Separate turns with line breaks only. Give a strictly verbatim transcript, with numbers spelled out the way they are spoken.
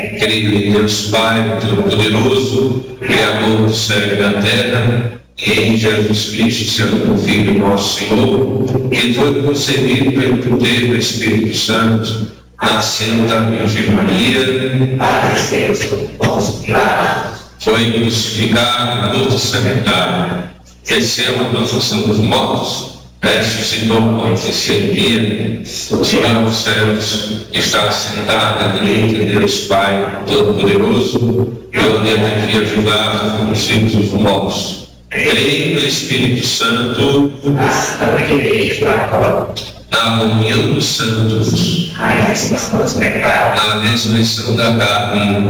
Creio em Deus Pai Todo-Poderoso, Criador do céu e da terra, e em Jesus Cristo, seu Filho, nosso Senhor, que foi concebido pelo poder do Espírito Santo, nascendo da Virgem Maria, foi crucificado, morto e sepultado, desceu à mansão dos mortos, ressuscitou ao terceiro dia, subiu aos céus, está sentado à direita de Deus Pai Todo-Poderoso, e onde é que ajudar com os filhos dos mortos. Creio no Espírito Santo, na comunhão dos santos, na ressurreição da carne,